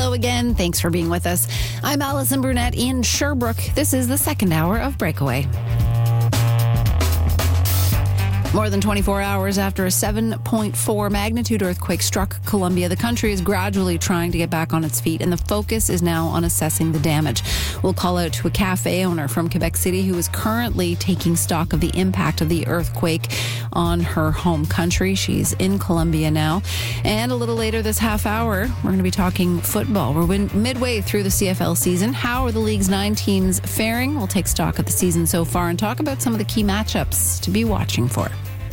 Hello again. Thanks for being with us. I'm Allison Brunette in Sherbrooke. This is the second hour of Breakaway. More than 24 hours after a 7.4 magnitude earthquake struck Colombia, the country is gradually trying to get back on its feet, and the focus is now on assessing the damage. We'll call out to a cafe owner from Quebec City who is currently taking stock of the impact of the earthquake on her home country. She's in Colombia now. And a little later this half hour, we're going to be talking football. We're midway through the CFL season. How are the league's 9 teams faring? We'll take stock of the season so far and talk about some of the key matchups to be watching for.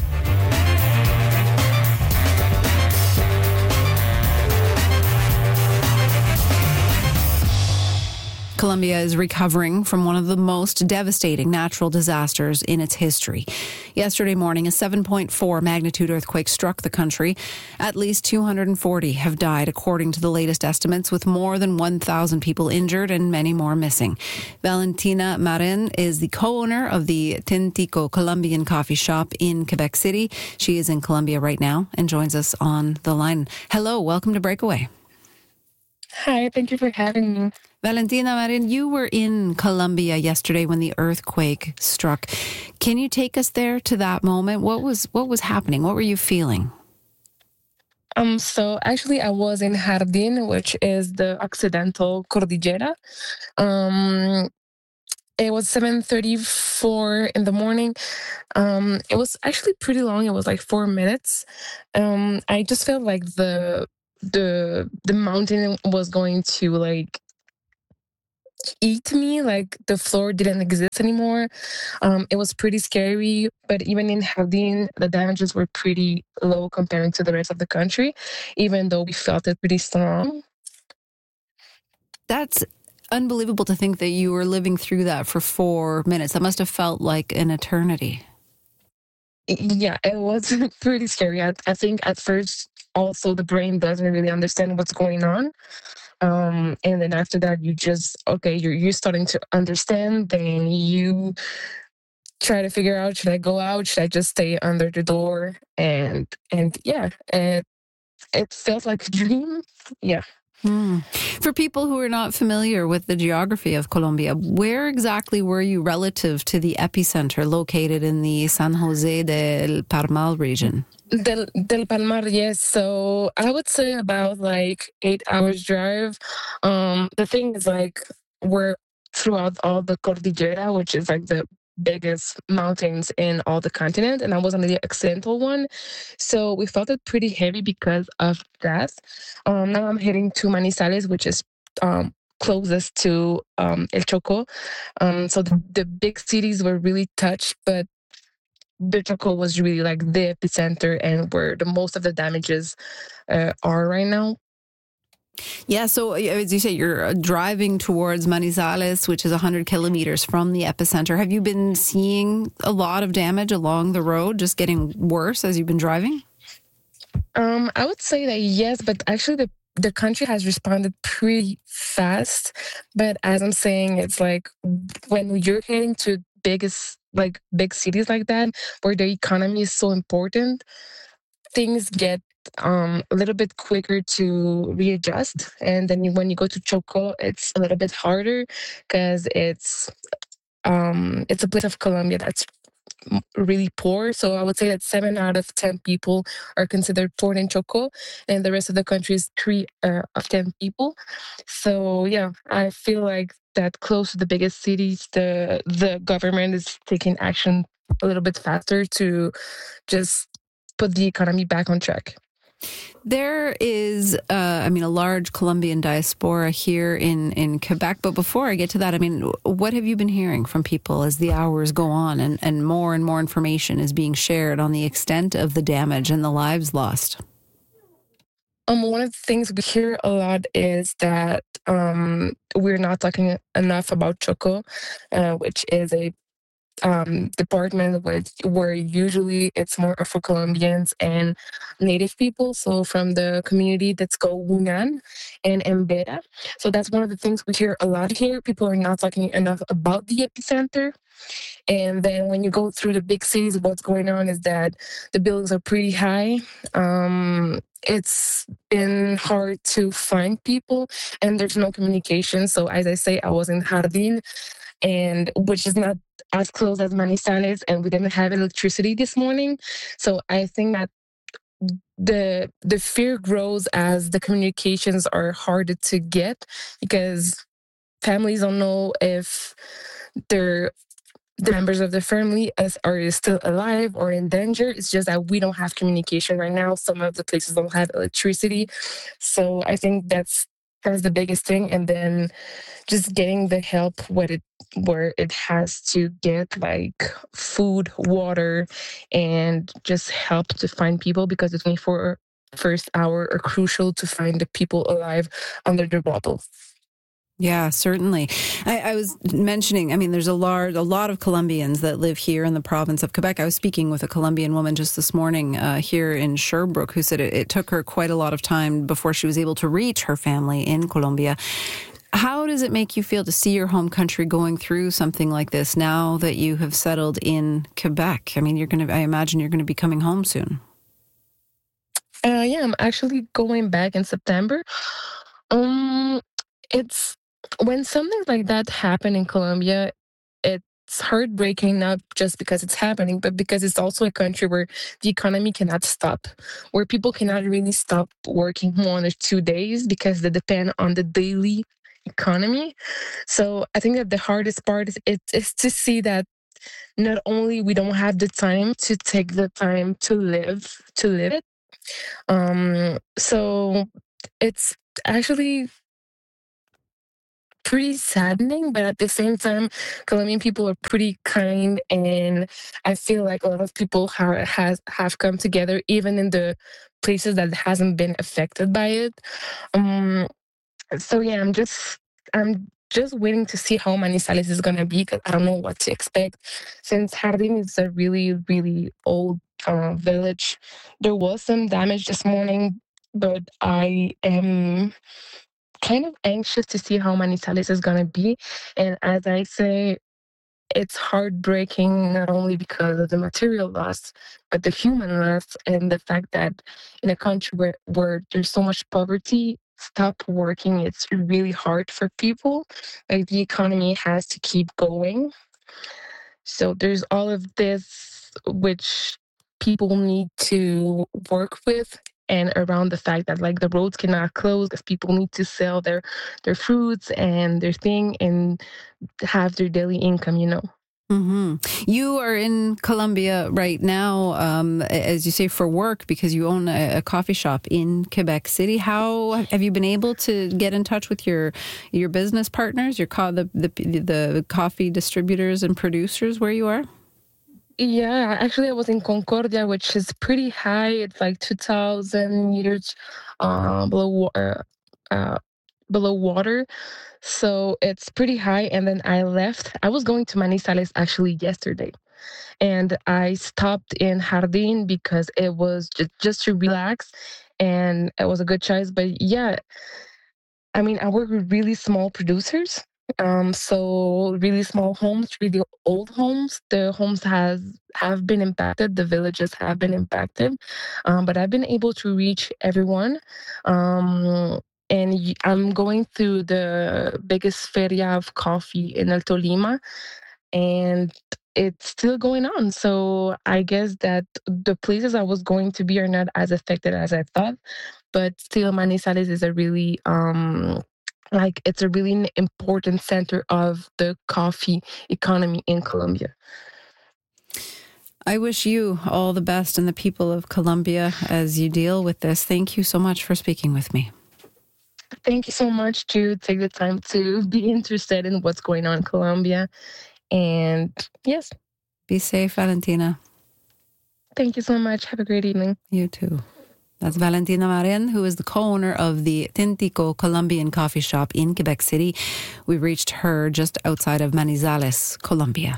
Colombia is recovering from one of the most devastating natural disasters in its history. Yesterday morning, a 7.4 magnitude earthquake struck the country. At least 240 have died, according to the latest estimates, with more than 1,000 people injured and many more missing. Valentina Marin is the co-owner of the Tintico Colombian coffee shop in Quebec City. She is in Colombia right now and joins us on the line. Hello, welcome to Breakaway. Hi, thank you for having me. Valentina Marin, you were in Colombia yesterday when the earthquake struck. Can you take us there to that moment? What was happening? What were you feeling? So actually I was in Jardín, which is the Occidental Cordillera. It was 7:34 in the morning. It was actually pretty long. It was like 4 minutes. I just felt like the mountain was going to like eat me, like the floor didn't exist anymore. It was pretty scary, but even in Jardín, the damages were pretty low comparing to the rest of the country, even though we felt it pretty strong. That's unbelievable to think that you were living through that for 4 minutes. That must have felt like an eternity. Yeah, it was pretty scary. I think at first also the brain doesn't really understand what's going on. And then after that, you're starting to understand. Then you try to figure out, should I go out? Should I just stay under the door? And yeah, it felt like a dream. Yeah. For people who are not familiar with the geography of Colombia, where exactly were you relative to the epicenter located in the San Jose del Palmar region? Del Palmar, yes. So I would say about like 8 hours drive. The thing is, like, we're throughout all the Cordillera, which is like the biggest mountains in all the continent, and I was on the Occidental one. So we felt it pretty heavy because of that. Now I'm heading to Manizales, which is closest to El Choco. So the big cities were really touched, but the Choco was really like the epicenter and where the most of the damages are right now. Yeah, so as you say, you're driving towards Manizales, which is 100 kilometers from the epicenter. Have you been seeing a lot of damage along the road, just getting worse as you've been driving? I would say that yes, but actually the country has responded pretty fast. But as I'm saying, it's like when you're heading to big cities like that, where the economy is so important, things get a little bit quicker to readjust. And then when you go to Choco, it's a little bit harder because it's a place of Colombia that's really poor. So I would say that 7 out of 10 people are considered poor in Choco, and the rest of the country is 3 of 10 people. So yeah, I feel like that close to the biggest cities, the government is taking action a little bit faster to just put the economy back on track. There is, a large Colombian diaspora here in Quebec. But before I get to that, what have you been hearing from people as the hours go on and more information is being shared on the extent of the damage and the lives lost? One of the things we hear a lot is that we're not talking enough about Choco, which is a department where usually it's more Afro-Colombians and Native people, so from the community that's called Wunan and Embera. So that's one of the things we hear a lot here. People are not talking enough about the epicenter. And then when you go through the big cities, what's going on is that the buildings are pretty high. it's been hard to find people, and there's no communication. So as I say, I was in Jardín, and which is not as close as Manizales, and we didn't have electricity this morning. So I think that the fear grows as the communications are harder to get, because families don't know if their the members of the family are still alive or in danger. It's just that we don't have communication right now. Some of the places don't have electricity. So I think that's the biggest thing. And then just getting the help where it has to get, like food, water, and just help to find people, because the 24 first hour are crucial to find the people alive under the bottle. Yeah, certainly. I was mentioning, I mean, there's a lot of Colombians that live here in the province of Quebec. I was speaking with a Colombian woman just this morning here in Sherbrooke, who said it took her quite a lot of time before she was able to reach her family in Colombia. How does it make you feel to see your home country going through something like this now that you have settled in Quebec? I mean, I imagine you're going to be coming home soon. Yeah, I'm actually going back in September. It's when something like that happened in Colombia, it's heartbreaking, not just because it's happening, but because it's also a country where the economy cannot stop, where people cannot really stop working 1 or 2 days because they depend on the daily economy. So I think that the hardest part is to see that not only we don't have the time to take the time to live it. So it's actually pretty saddening, but at the same time, Colombian people are pretty kind, and I feel like a lot of people have come together, even in the places that hasn't been affected by it. So yeah, I'm just waiting to see how Manizales is gonna be, because I don't know what to expect. Since Jardín is a really really old village, there was some damage this morning, but I am kind of anxious to see how Manizales is going to be. And as I say, it's heartbreaking, not only because of the material loss, but the human loss, and the fact that in a country where there's so much poverty, stop working, it's really hard for people. Like, the economy has to keep going. So there's all of this which people need to work with, and around the fact that, like, the roads cannot close because people need to sell their fruits and their thing and have their daily income, you know. Mm-hmm. You are in Colombia right now, as you say, for work, because you own a coffee shop in Quebec City. How have you been able to get in touch with your business partners, the coffee distributors and producers where you are? Yeah, actually, I was in Concordia, which is pretty high. It's like 2,000 meters uh, below water. So it's pretty high. And then I left. I was going to Manizales actually yesterday. And I stopped in Jardín because it was just to relax. And it was a good choice. But yeah, I mean, I work with really small producers. So really small homes, really old homes. The homes have been impacted. The villages have been impacted, but I've been able to reach everyone. And I'm going through the biggest feria of coffee in El Tolima, and it's still going on. So I guess that the places I was going to be are not as affected as I thought, but still Manizales is a really like, it's a really important center of the coffee economy in Colombia. I wish you all the best and the people of Colombia as you deal with this. Thank you so much for speaking with me. Thank you so much to take the time to be interested in what's going on in Colombia. And yes. Be safe, Valentina. Thank you so much. Have a great evening. You too. That's Valentina Marin, who is the co-owner of the Tintico Colombian coffee shop in Quebec City. We reached her just outside of Manizales, Colombia.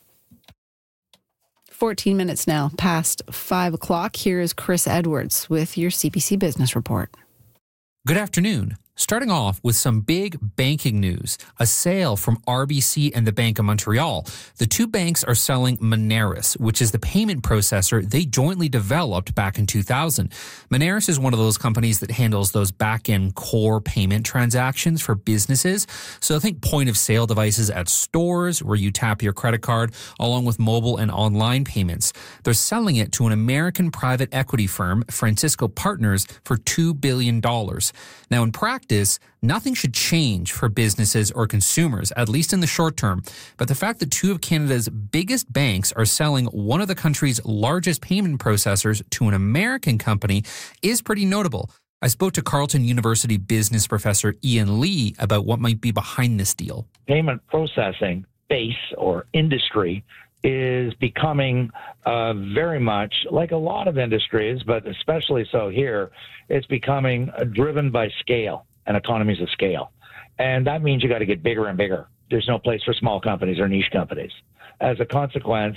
14 minutes now past 5 o'clock. Here is Chris Edwards with your CBC Business Report. Good afternoon. Starting off with some big banking news, a sale from RBC and the Bank of Montreal. The two banks are selling Moneris, which is the payment processor they jointly developed back in 2000. Moneris is one of those companies that handles those back-end core payment transactions for businesses. So think point-of-sale devices at stores where you tap your credit card, along with mobile and online payments. They're selling it to an American private equity firm, Francisco Partners, for $2 billion. Now, in practice, nothing should change for businesses or consumers, at least in the short term. But the fact that two of Canada's biggest banks are selling one of the country's largest payment processors to an American company is pretty notable. I spoke to Carleton University business professor Ian Lee about what might be behind this deal. Payment processing base or industry is becoming very much like a lot of industries, but especially so here, it's becoming driven by scale and economies of scale. And that means you got to get bigger and bigger. There's no place for small companies or niche companies. As a consequence,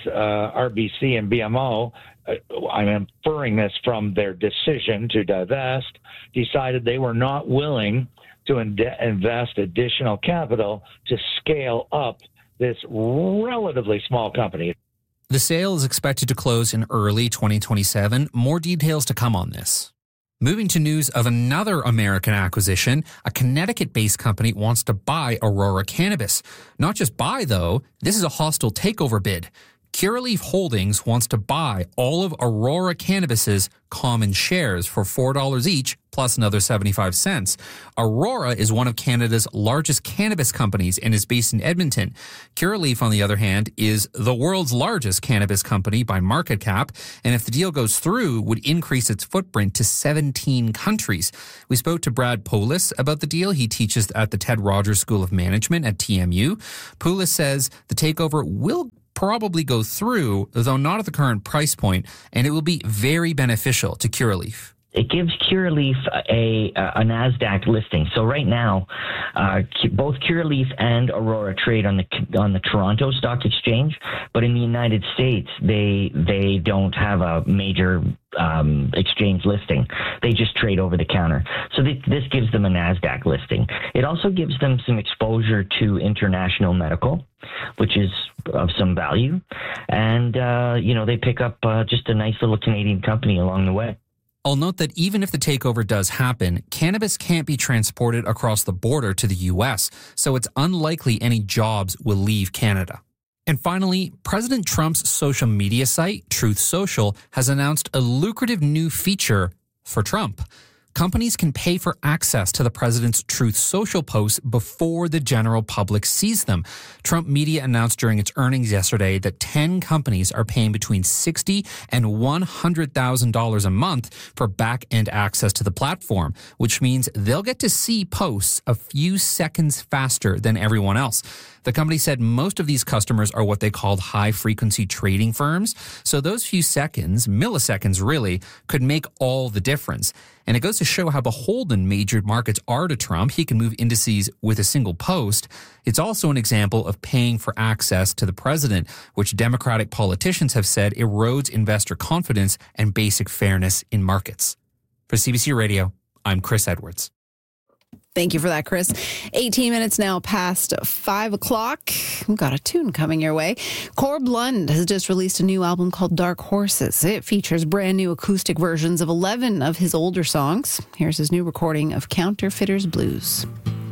RBC and BMO, I'm inferring this from their decision to divest, decided they were not willing to invest additional capital to scale up this relatively small company. The sale is expected to close in early 2027. More details to come on this. Moving to news of another American acquisition, a Connecticut-based company wants to buy Aurora Cannabis. Not just buy, though, this is a hostile takeover bid. Curaleaf Holdings wants to buy all of Aurora Cannabis's common shares for $4 each, plus another 75 cents. Aurora is one of Canada's largest cannabis companies and is based in Edmonton. Curaleaf, on the other hand, is the world's largest cannabis company by market cap, and if the deal goes through, would increase its footprint to 17 countries. We spoke to Brad Poulos about the deal. He teaches at the Ted Rogers School of Management at TMU. Poulos says the takeover will probably go through, though not at the current price point, and it will be very beneficial to Curaleaf. It gives Curaleaf a NASDAQ listing. So right now, both Curaleaf and Aurora trade on the Toronto Stock Exchange, but in the United States, they don't have a major exchange listing. They just trade over the counter. So this gives them a NASDAQ listing. It also gives them some exposure to international medical, which is of some value. And, they pick up just a nice little Canadian company along the way. I'll note that even if the takeover does happen, cannabis can't be transported across the border to the U.S., so it's unlikely any jobs will leave Canada. And finally, President Trump's social media site, Truth Social, has announced a lucrative new feature for Trump. Companies can pay for access to the president's Truth Social posts before the general public sees them. Trump Media announced during its earnings yesterday that 10 companies are paying between $60,000 and $100,000 a month for back-end access to the platform, which means they'll get to see posts a few seconds faster than everyone else. The company said most of these customers are what they called high-frequency trading firms, so those few seconds, milliseconds really, could make all the difference. And it goes to show how beholden major markets are to Trump. He can move indices with a single post. It's also an example of paying for access to the president, which Democratic politicians have said erodes investor confidence and basic fairness in markets. For CBC Radio, I'm Chris Edwards. Thank you for that, Chris. 18 minutes now past 5 o'clock. We've got a tune coming your way. Corb Lund has just released a new album called Dark Horses. It features brand new acoustic versions of 11 of his older songs. Here's his new recording of Counterfeiters Blues.